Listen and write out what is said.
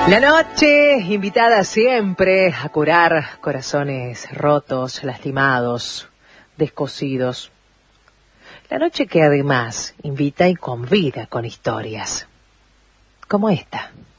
La noche, invitada siempre a curar corazones rotos, lastimados, descosidos. La noche que además invita y convida con historias, como esta.